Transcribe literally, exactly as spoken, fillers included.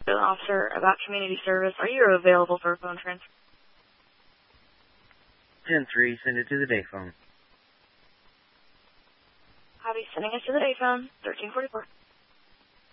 to an officer about community service. Are you available for a phone transfer? ten three, send it to the day phone. I'll be sending it to the day phone, thirteen forty-four.